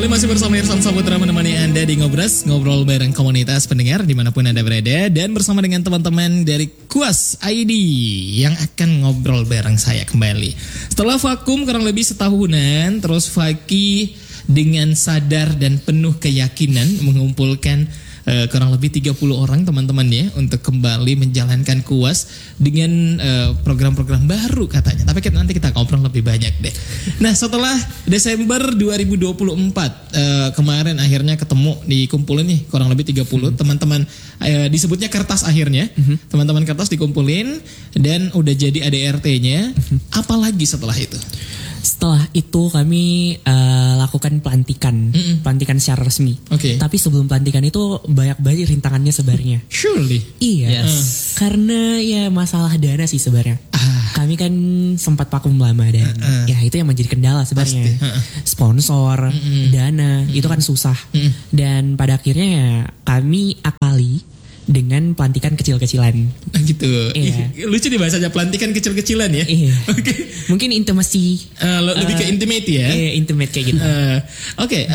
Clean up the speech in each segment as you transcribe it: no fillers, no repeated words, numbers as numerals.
Kembali masih bersama Irsan Saputra menemani Anda di Ngobrol bareng komunitas pendengar dimanapun Anda berada. Dan bersama dengan teman-teman dari Kuas ID yang akan ngobrol bareng saya kembali. Setelah vakum kurang lebih setahunan, terus Faki dengan sadar dan penuh keyakinan mengumpulkan kurang lebih 30 orang teman-temannya untuk kembali menjalankan Kuas dengan program-program baru katanya. Tapi nanti kita ngobrol lebih banyak deh. Nah, setelah Desember 2024 kemarin akhirnya ketemu dikumpulin nih kurang lebih 30 teman-teman, disebutnya kertas akhirnya. Teman-teman kertas dikumpulin dan udah jadi ADRT-nya. Apalagi setelah itu? Setelah itu kami lakukan pelantikan secara resmi. Oke. Tapi sebelum pelantikan itu banyak banget rintangannya sebenarnya. Surely. Iya. Karena ya masalah dana sih sebenarnya. Kami kan sempat vakum lama dan ya itu yang menjadi kendala sebenarnya. Sponsor, dana itu kan susah. Dan pada akhirnya ya kami akali dengan pelantikan kecil-kecilan. Gitu. Iya. Lucu nih bahasanya, pelantikan kecil-kecilan ya. Iya. Oke. Mungkin intimasi. Lebih ke intimate ya. Iya, intimate kayak gitu. Oke.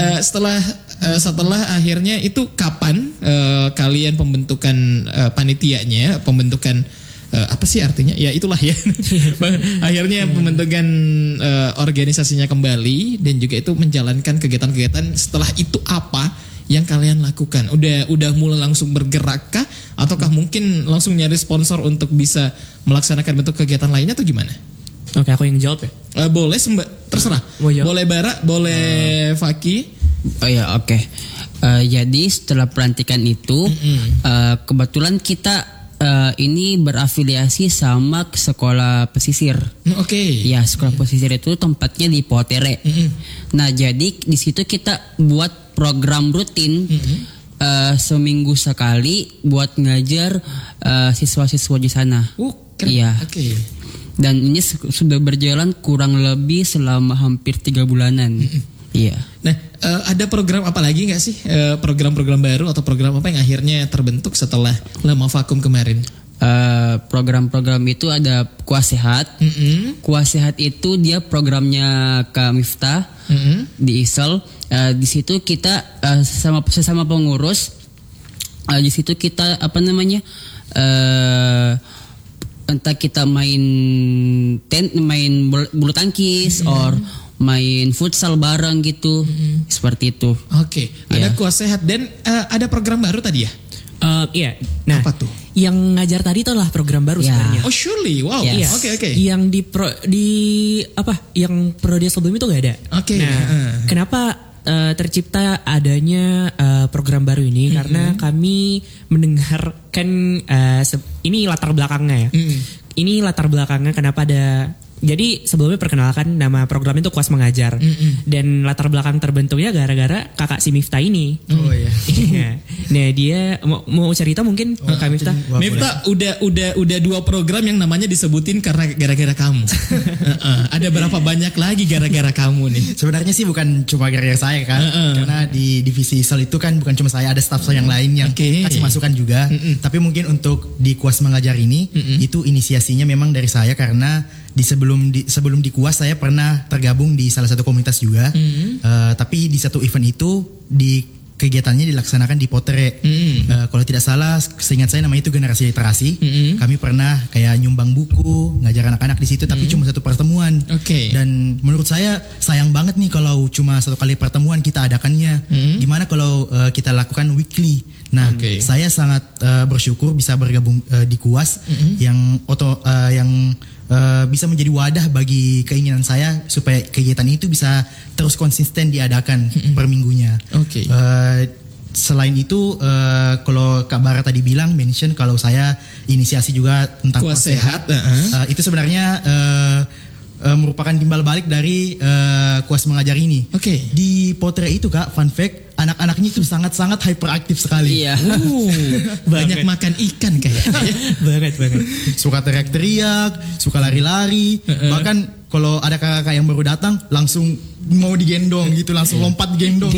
Setelah akhirnya itu kapan kalian pembentukan panitianya, pembentukan apa sih artinya? Ya itulah ya. Akhirnya pembentukan organisasinya kembali dan juga itu menjalankan kegiatan-kegiatan. Setelah itu apa yang kalian lakukan? Udah mulai langsung bergerak kah? Ataukah mungkin langsung nyari sponsor untuk bisa melaksanakan bentuk kegiatan lainnya atau gimana? Oke, aku yang jawab ya. Boleh terserah. Boleh Bara, boleh Faki. Oh ya, oke. Jadi setelah pelantikan itu kebetulan kita ini berafiliasi sama sekolah pesisir. Oke. Ya, sekolah pesisir itu tempatnya di Potere. Nah, jadi di situ kita buat program rutin seminggu sekali buat ngajar siswa-siswa di sana. Iya. Oke. Dan ini sudah berjalan kurang lebih selama hampir 3 bulanan. Iya. Nah, ada program apa lagi nggak sih? Program-program baru atau program apa yang akhirnya terbentuk setelah lama vakum kemarin? Program-program itu ada Kuas Sehat. Kuas Sehat itu dia programnya Kak Miftah di Isel. Di situ kita sesama pengurus. Di situ kita entah kita main bulu tangkis or main futsal bareng gitu, seperti itu. Oke. Ada Kuas Sehat dan ada program baru tadi ya? Iya. Nah, apa tuh? Yang ngajar tadi itu adalah program baru sebenarnya. Oh, surely. Wow. Iya. Oke. Yang yang prodi sebelum itu nggak ada. Oke. Nah, kenapa tercipta adanya program baru ini? Karena kami mendengarkan ini latar belakangnya ya. Ini latar belakangnya kenapa ada. Jadi sebelumnya perkenalkan nama program itu Kuas Mengajar. Dan latar belakang terbentuknya gara-gara kakak si Miftah ini. Oh iya. Nah, dia mau cerita mungkin Kak Miftah. Miftah udah 2 program yang namanya disebutin karena gara-gara kamu. Ada berapa banyak lagi gara-gara kamu nih? Sebenarnya sih bukan cuma gara-gara saya kan. Karena di divisi Isel itu kan bukan cuma saya, ada staff saya yang lain yang kasih masukan juga. Tapi mungkin untuk di Kuas Mengajar ini itu inisiasinya memang dari saya karena sebelum di Kuas saya pernah tergabung di salah satu komunitas juga. Tapi di satu event itu kegiatannya dilaksanakan di Potere. Kalau tidak salah, seingat saya namanya itu generasi literasi. Kami pernah kayak nyumbang buku, ngajar anak-anak di situ, tapi cuma satu pertemuan. Dan menurut saya sayang banget nih kalau cuma satu kali pertemuan kita adakannya. Gimana kalau kita lakukan weekly? Nah, saya sangat bersyukur bisa bergabung di Kuas yang bisa menjadi wadah bagi keinginan saya supaya kegiatan itu bisa terus konsisten diadakan per minggunya. Selain itu, kalau Kak Bara tadi bilang mention kalau saya inisiasi juga tentang Kuas Sehat. Itu sebenarnya merupakan timbal balik dari Kuas Mengajar ini. Di Potere itu Kak, fun fact, anak-anaknya itu sangat-sangat hyperaktif sekali. Iya. Banyak makan ikan kayaknya. banget. Suka teriak-teriak, suka lari-lari. Bahkan kalau ada kakak yang baru datang langsung mau digendong gitu, langsung lompat gendong.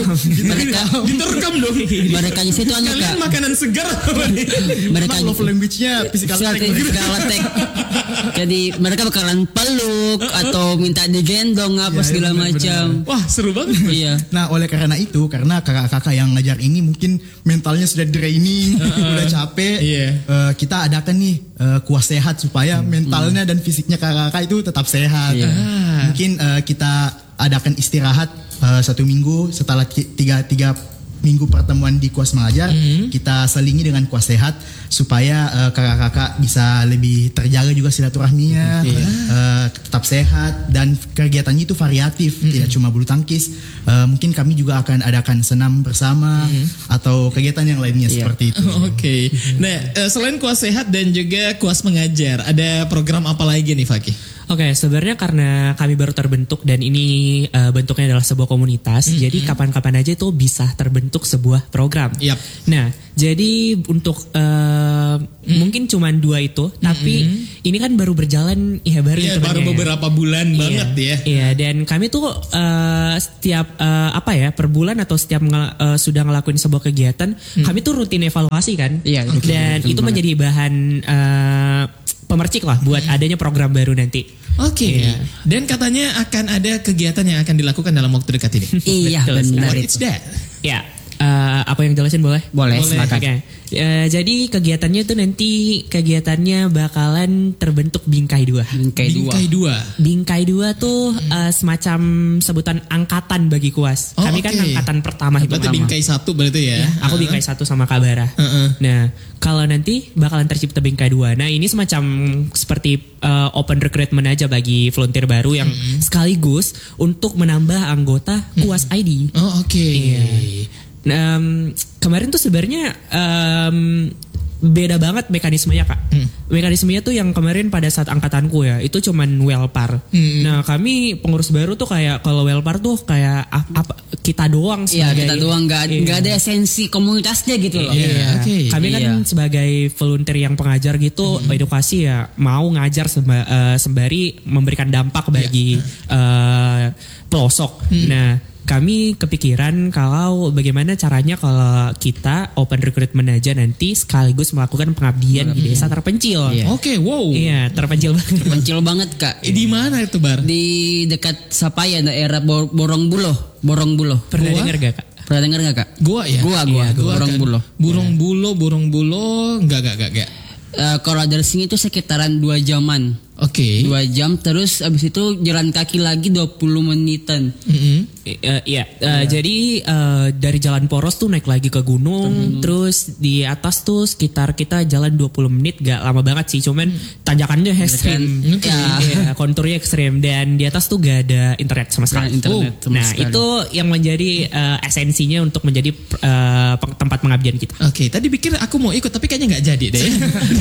Diterkam dong. Mereka di situ anu Kalian Kak. makanan segar. Mereka Love language-nya physical attack. Jadi mereka bakalan peluk atau minta digendong apa segala macam. Wah, seru banget. Iya. Nah, oleh karena itu, karena kakak-kakak yang ngajar ini mungkin mentalnya sudah draining, udah capek, kita adakan nih kuas sehat supaya mentalnya dan fisiknya kakak-kakak itu tetap sehat. Mungkin kita adakan istirahat 1 minggu setelah tiga minggu pertemuan di kuas mengajar, kita selingi dengan kuas sehat supaya kakak-kakak bisa lebih terjaga juga silaturahminya, tetap sehat, dan kegiatannya itu variatif, tidak cuma bulu tangkis. Mungkin kami juga akan adakan senam bersama atau kegiatan yang lainnya seperti itu. Oke. Nah, selain kuas sehat dan juga kuas mengajar, ada program apa lagi nih Fakih? Oke, sebenarnya karena kami baru terbentuk dan ini bentuknya adalah sebuah komunitas, jadi kapan-kapan aja itu bisa terbentuk sebuah program. Yap. Nah, jadi untuk mungkin cuma 2 itu, tapi ini kan baru berjalan baru Iya, baru beberapa bulan banget ya. Iya, dan kami tuh setiap per bulan atau setiap sudah ngelakuin sebuah kegiatan, kami tuh rutin evaluasi kan. Iya, dan itu menjadi bahan pemercik lah buat adanya program baru nanti. Oke. Dan katanya akan ada kegiatan yang akan dilakukan dalam waktu dekat ini. Iya, benar What itu. is that? Ya, aku yang jelasin boleh? Boleh, silakan. Oke. Jadi kegiatannya tuh nanti bakalan terbentuk Bingkai 2. Bingkai 2. Bingkai 2 tuh semacam sebutan angkatan bagi kuas. Kami kan angkatan pertama Berarti Bingkai 1 berarti ya. Aku Bingkai 1 sama Kak Bara. Nah, kalau nanti bakalan tercipta Bingkai 2. Nah, ini semacam seperti open recruitment aja bagi volunteer baru yang sekaligus untuk menambah anggota kuas ID. Oh, oke. Iya. Kemarin tuh sebenarnya beda banget mekanismenya Kak. Mekanismenya tuh yang kemarin pada saat angkatanku ya, itu cuman welpar. Nah, kami pengurus baru tuh kayak kalau welpar tuh kayak kita doang Iya, sebagai kita doang nggak ada esensi komunitasnya gitu loh. Iya, oke. Kami kan sebagai volunteer yang pengajar gitu, edukasi ya mau ngajar sembari memberikan dampak bagi pelosok. Nah, kami kepikiran kalau bagaimana caranya kalau kita open recruitment aja nanti sekaligus melakukan pengabdian di desa terpencil. Oke, wow. Iya, terpencil banget. Terpencil banget Kak. Di mana itu, Bar? Di dekat Sapayan, daerah Borongbulo. Pernah dengar gak Kak? Pernah dengar gak Kak? Gua ya. Gua Borongbulo. Borongbulo, enggak. Kalau dari sini tuh sekitaran 2 jaman. Oke. 2 jam, terus abis itu jalan kaki lagi 20 menitan. Jadi dari Jalan Poros tuh naik lagi ke gunung, terus di atas tuh sekitar kita jalan 20 menit, gak lama banget sih, cuman tanjakannya ekstrim. Iya, konturnya ekstrim, dan di atas tuh gak ada internet sama sekali. Itu yang menjadi esensinya untuk menjadi tempat pengabdian kita. Oke, tadi pikir aku mau ikut tapi kayaknya nggak jadi deh.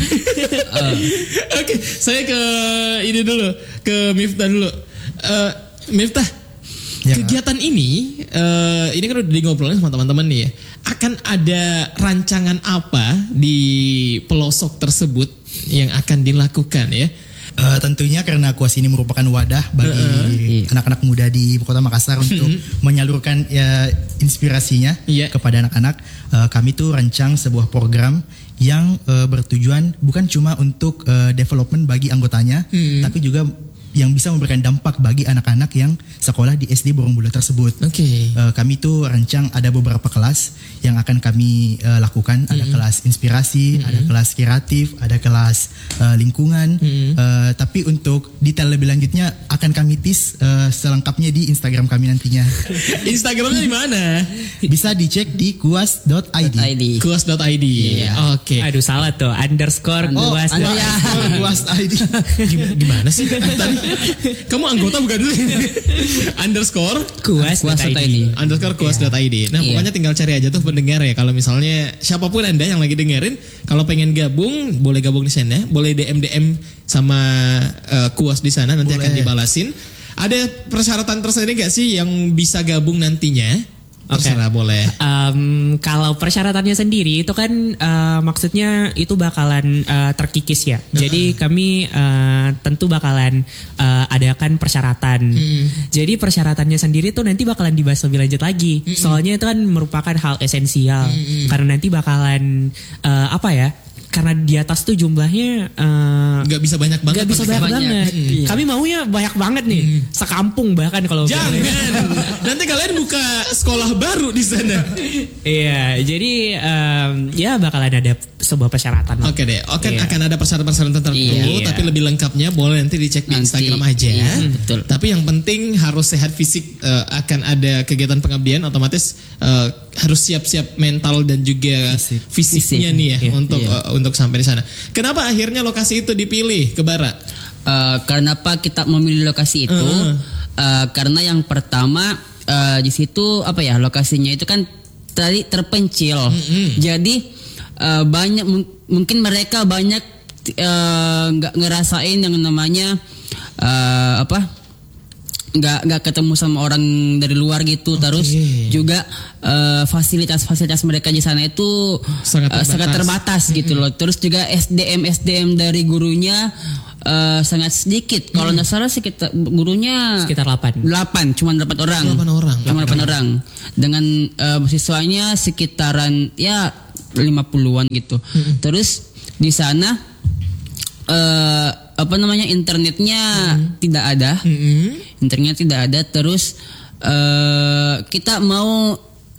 Oke, saya ke ini dulu, ke Miftah dulu. Miftah, kegiatan ini kan udah ngobrolin sama teman-teman nih ya. Akan ada rancangan apa di pelosok tersebut yang akan dilakukan ya? Tentunya karena kuas ini merupakan wadah bagi anak-anak muda di Ibu Kota Makassar untuk menyalurkan inspirasinya kepada anak-anak. Kami tuh rancang sebuah program yang bertujuan bukan cuma untuk development bagi anggotanya, tapi juga yang bisa memberikan dampak bagi anak-anak yang sekolah di SD Borongbulo tersebut. Kami tuh rancang ada beberapa kelas yang akan kami lakukan. Ada kelas inspirasi, ada kelas kreatif, ada kelas lingkungan. Tapi untuk detail lebih lanjutnya akan kami tease selengkapnya di Instagram kami nantinya. Instagramnya di mana? Bisa dicek di kuas.id. Kuas.id. Oke. Aduh, salah tuh, _kuas.id. Gimana sih tadi? Kamu anggota bukan dulu? _kuas.id. _kuas.id. Nah, pokoknya tinggal cari aja tuh pendengar ya. Kalau misalnya siapapun Anda yang lagi dengerin, kalau pengen gabung, boleh gabung di sana, boleh DM sama Kuas di sana, nanti akan dibalasin. Ada persyaratan tersendiri gak sih yang bisa gabung nantinya? Terserah boleh. Kalau persyaratannya sendiri itu kan maksudnya itu bakalan terkikis ya. Jadi kami tentu bakalan adakan persyaratan. Jadi persyaratannya sendiri tuh nanti bakalan dibahas lebih lanjut lagi. Soalnya itu kan merupakan hal esensial. Karena nanti bakalan karena di atas tuh jumlahnya nggak bisa banyak banget. Nggak bisa banyak banget. Iya. Kami maunya banyak banget nih. Sekampung bahkan kalau Jangan. Nanti kalian buka sekolah baru di sana. Iya, jadi ya bakalan ada sebuah persyaratan. Oke deh. Oke, Iya. akan ada persyaratan-persyaratan tertentu, Iya. tapi lebih lengkapnya boleh nanti dicek di Nanti. Instagram aja. Iya, betul. Tapi yang penting harus sehat fisik. Akan ada kegiatan pengabdian, otomatis harus siap-siap mental dan juga fisiknya Fisik. nih ya Iya. untuk sampai di sana. Kenapa akhirnya lokasi itu dipilih ke Bara? Kenapa kita memilih lokasi itu? Karena yang pertama di situ lokasinya itu kan tadi terpencil. Jadi banyak mungkin mereka banyak nggak ngerasain yang namanya nggak ketemu sama orang dari luar gitu. Terus juga fasilitas mereka di sana itu sangat terbatas gitu loh. Terus juga SDM dari gurunya sangat sedikit. Kalau nggak salah sekitar gurunya Sekitar 8. cuma 8 orang. 8 orang. Dengan siswanya sekitaran ya 50-an gitu. Terus di sana internetnya tidak ada. Internetnya tidak ada. Terus kita mau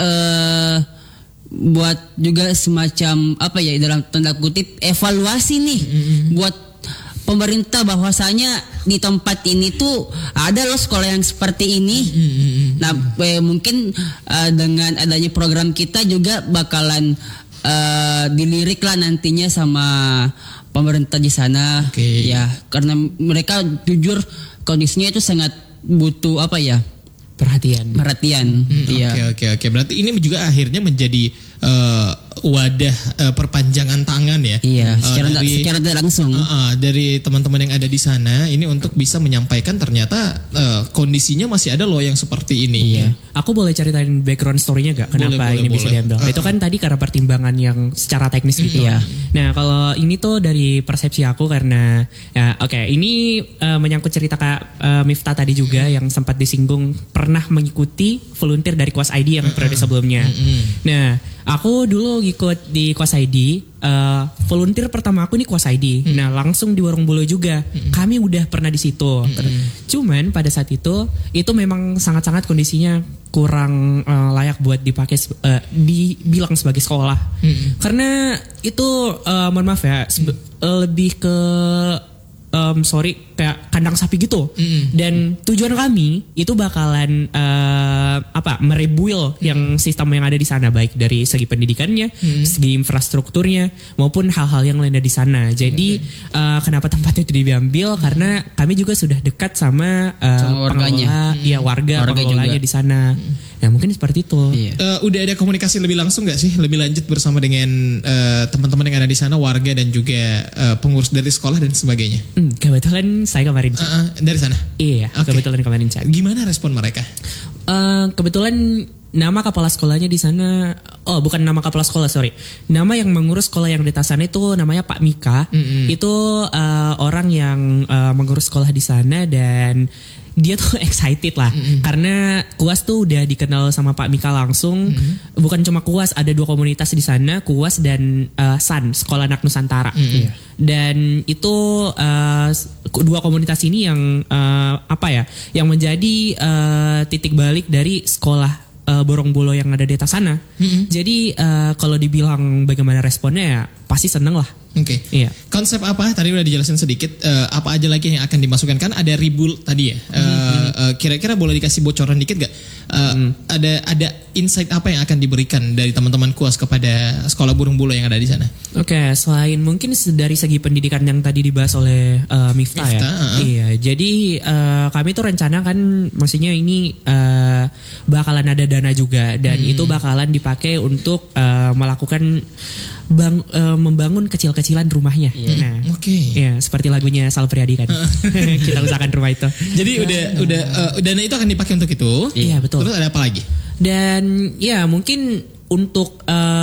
buat juga semacam dalam tanda kutip evaluasi nih buat pemerintah bahwasanya di tempat ini tuh ada loh sekolah yang seperti ini. Nah, mungkin dengan adanya program kita juga bakalan dilirik lah nantinya sama pemerintah di sana. Ya, karena mereka jujur kondisinya itu sangat butuh Perhatian. Iya. Oke. Berarti ini juga akhirnya menjadi wadah perpanjangan tangan ya. Iya, secara tidak langsung. Dari teman-teman yang ada di sana ini untuk bisa menyampaikan ternyata kondisinya masih ada loh yang seperti ini. Iya. Aku boleh ceritain background story-nya gak? Kenapa Boleh, ini bisa boleh. diambil? Itu kan tadi karena pertimbangan yang secara teknis gitu. Iya. Nah, kalau ini tuh dari persepsi aku karena ini menyangkut cerita Kak Miftah tadi juga yang sempat disinggung pernah mengikuti volunteer dari Kuas ID yang periode sebelumnya. Nah, aku dulu ikut di Kuas ID. Volunteer pertama aku nih Kuas ID. Nah, langsung di Warung Bolo juga. Kami udah pernah di situ. Cuman pada saat itu memang sangat-sangat kondisinya kurang layak buat dipakai dibilang sebagai sekolah. Karena itu mohon maaf ya, lebih ke kayak kandang sapi gitu. Dan tujuan kami itu bakalan merebuild yang sistem yang ada di sana, baik dari segi pendidikannya, segi infrastrukturnya maupun hal-hal yang lainnya di sana. Jadi kenapa tempatnya itu diambil karena kami juga sudah dekat sama warganya. warga pengelolanya di sana. Ya mungkin seperti itu. Iya. Udah ada komunikasi lebih langsung nggak sih, lebih lanjut bersama dengan teman-teman yang ada di sana, warga dan juga pengurus dari sekolah dan sebagainya? Kebetulan saya kemarin cek. Dari sana. Iya, Oke. kebetulan kemarin cek. Gimana respon mereka? Kebetulan nama kepala sekolahnya di sana, bukan nama kepala sekolah, sorry. Nama yang mengurus sekolah yang di sana itu namanya Pak Mika. Itu orang yang mengurus sekolah di sana dan dia tuh excited lah karena Kuas tuh udah dikenal sama Pak Mika langsung. Bukan cuma Kuas, ada 2 komunitas di sana, Kuas dan SAN, Sekolah Anak Nusantara. Dan itu 2 komunitas ini yang yang menjadi titik balik dari sekolah Borong Bolo yang ada di atas sana. Jadi kalau dibilang bagaimana responnya ya pasti seneng lah. Oke. Iya. Konsep apa? Tadi udah dijelasin sedikit. Apa aja lagi yang akan dimasukkan? Kan ada ribul tadi ya. Kira-kira boleh dikasih bocoran dikit gak? Ada insight apa yang akan diberikan dari teman-teman Kuas kepada sekolah Burung Bulu yang ada di sana? Oke, selain mungkin dari segi pendidikan yang tadi dibahas oleh Miftah ya. Iya, jadi kami tuh rencana kan, maksudnya ini bakalan ada dana juga dan itu bakalan dipakai untuk melakukan membangun kecil-kecilan rumahnya. Nah, ya seperti lagunya Sal Priadi kan. Kita usahakan rumah itu. Jadi udah dana itu akan dipakai untuk itu. Iya betul. Terus ada apa lagi? Dan ya mungkin untuk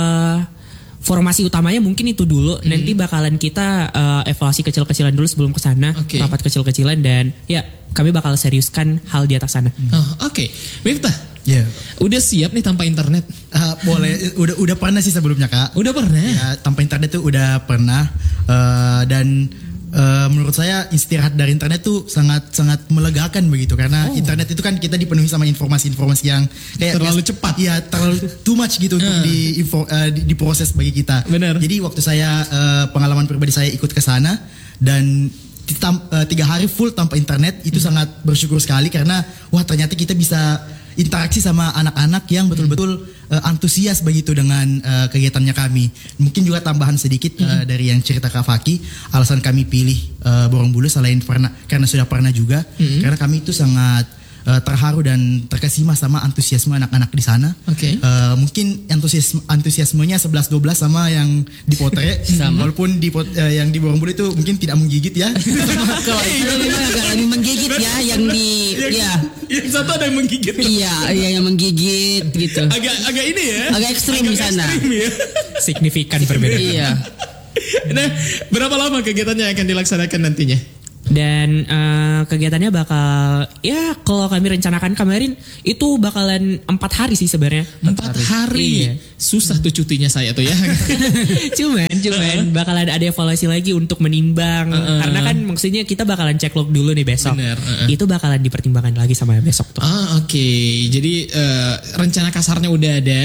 formasi utamanya mungkin itu dulu. Nanti bakalan kita evaluasi kecil-kecilan dulu sebelum ke sana, rapat kecil-kecilan, dan ya kami bakal seriuskan hal di atas sana. Oke. Miftah, udah siap nih tanpa internet? Boleh, udah pernah sih sebelumnya Kak. Udah pernah? Ya, tanpa internet tuh udah pernah, dan menurut saya istirahat dari internet tuh sangat melegakan begitu, karena internet itu kan kita dipenuhi sama informasi-informasi yang kayak terlalu cepat. Iya, terlalu too much gitu untuk diproses bagi kita. Benar. Jadi waktu saya pengalaman pribadi saya ikut ke sana dan 3 hari full tanpa internet itu sangat bersyukur sekali, karena wah ternyata kita bisa interaksi sama anak-anak yang betul-betul antusias begitu dengan kegiatannya kami. Mungkin juga tambahan sedikit dari yang cerita Kak Faki, alasan kami pilih Borobudur selain karena sudah pernah juga, karena kami itu sangat terharu dan terkesima sama antusiasme anak-anak di sana. Mungkin antusiasmenya 11-12 sama yang di Potre, walaupun yang di Borobudur itu mungkin tidak menggigit ya. Kalau itu agak lebih menggigit ya, yang di yang satu ada yang menggigit. Iya, yang menggigit gitu. Agak ini ya. Agak ekstrim di sana. Ya. Signifikan perbedaan. Iya. Nah, berapa lama kegiatannya akan dilaksanakan nantinya? Dan kegiatannya bakal, ya kalau kami rencanakan kemarin itu bakalan 4 hari sih sebenarnya. 4 hari. Iya. Susah tuh cutinya saya tuh ya. cuman bakalan ada evaluasi lagi untuk menimbang. Karena kan maksudnya kita bakalan cek log dulu nih besok. Bener. Itu bakalan dipertimbangkan lagi sama besok tuh. Oke. Jadi rencana kasarnya udah ada,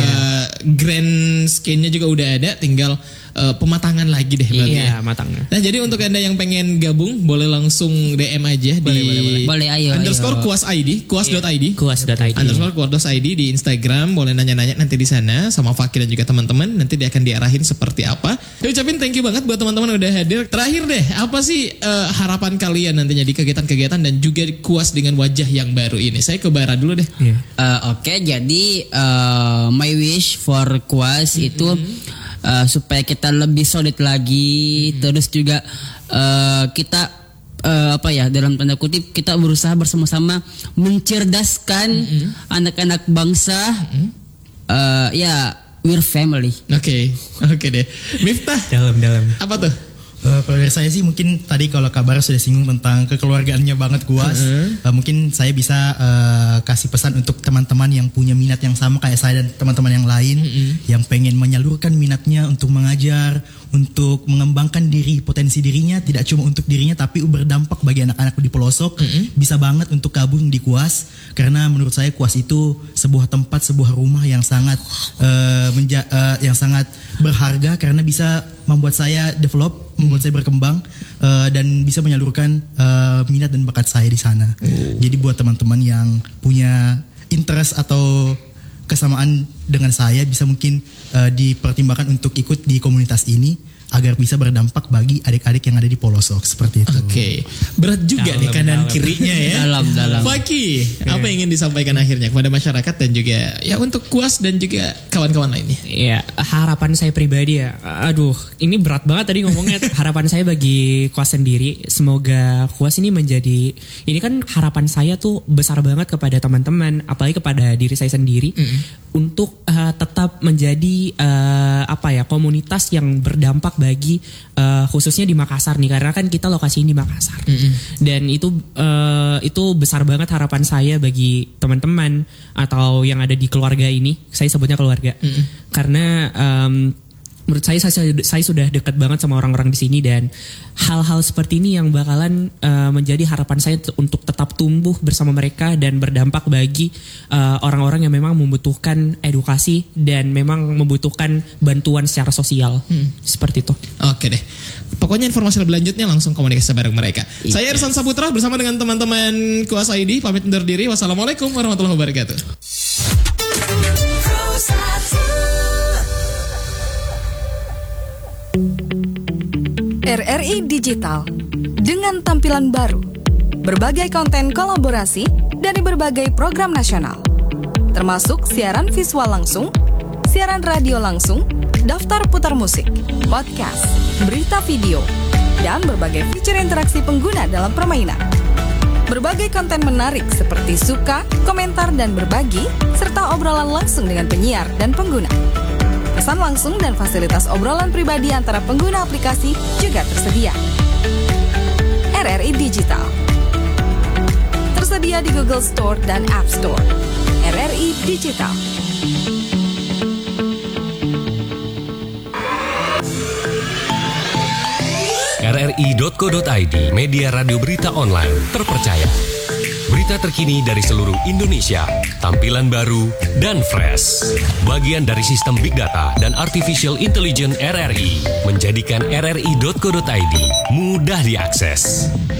grand scheme-nya juga udah ada, tinggal pematangan lagi deh berarti. Iya, matangnya. Nah, jadi untuk Anda yang pengen gabung boleh langsung DM aja Boleh, ayo. underscore kuas ID, kuas.id. Kuas.id. Underscore kuas.id di Instagram, boleh nanya-nanya nanti di sana sama Fakir dan juga teman-teman, nanti dia akan diarahin seperti apa. Saya ucapin thank you banget buat teman-teman udah hadir. Terakhir deh, apa sih harapan kalian nantinya di kegiatan-kegiatan dan juga Kuas dengan wajah yang baru ini? Saya ke Bara dulu deh. Oke, jadi my wish for Kuas itu supaya kita lebih solid lagi, terus juga kita dalam tanda kutip kita berusaha bersama-sama mencerdaskan anak-anak bangsa. We're family. Oke deh. Miftah, Dalam. apa tuh? Kalau dari saya sih mungkin tadi kalau Kabar sudah singgung tentang kekeluargaannya banget Kuas, mungkin saya bisa kasih pesan untuk teman-teman yang punya minat yang sama kayak saya dan teman-teman yang lain, yang pengen menyalurkan minatnya untuk mengajar, untuk mengembangkan potensi dirinya, tidak cuma untuk dirinya tapi berdampak bagi anak-anak di pelosok, bisa banget untuk gabung di Kuas, karena menurut saya Kuas itu sebuah tempat, sebuah rumah yang sangat berharga, karena bisa membuat saya develop, membuat saya berkembang, dan bisa menyalurkan minat dan bakat saya di sana. Jadi buat teman-teman yang punya interest atau kesamaan dengan saya, bisa mungkin dipertimbangkan untuk ikut di komunitas ini agar bisa berdampak bagi adik-adik yang ada di pelosok seperti itu. Oke. Berat juga nih kanan kirinya ya. Dalam. Faki, apa yang ingin disampaikan akhirnya kepada masyarakat dan juga ya untuk Kuas dan juga kawan-kawan lainnya? Ya, harapan saya pribadi ya. Aduh, ini berat banget tadi ngomongnya. Harapan saya bagi Kuas sendiri, semoga Kuas ini menjadi, ini kan harapan saya tuh besar banget kepada teman-teman, apalagi kepada diri saya sendiri, untuk tetap menjadi komunitas yang berdampak bagi khususnya di Makassar nih, karena kan kita lokasi ini di Makassar. Dan itu besar banget harapan saya bagi teman-teman atau yang ada di keluarga ini. Saya sebutnya keluarga. Karena menurut saya sudah dekat banget sama orang-orang di sini, dan hal-hal seperti ini yang bakalan menjadi harapan saya untuk tetap tumbuh bersama mereka dan berdampak bagi orang-orang yang memang membutuhkan edukasi dan memang membutuhkan bantuan secara sosial. Seperti itu. Oke deh. Pokoknya informasi lebih lanjutnya langsung komunikasi bareng mereka. Saya Irsan Saputra bersama dengan teman-teman Kuas ID pamit undur diri. Wassalamualaikum warahmatullahi wabarakatuh. RRI Digital dengan tampilan baru, berbagai konten kolaborasi dari berbagai program nasional, termasuk siaran visual langsung, siaran radio langsung, daftar putar musik, podcast, berita video, dan berbagai fitur interaksi pengguna dalam permainan. Berbagai konten menarik seperti suka, komentar, dan berbagi, serta obrolan langsung dengan penyiar dan pengguna. Pesan langsung dan fasilitas obrolan pribadi antara pengguna aplikasi juga tersedia. RRI Digital tersedia di Google Store dan App Store. RRI Digital. RRI.co.id, media radio berita online terpercaya. Berita terkini dari seluruh Indonesia, tampilan baru dan fresh. Bagian dari sistem Big Data dan Artificial Intelligence RRI, menjadikan RRI.co.id mudah diakses.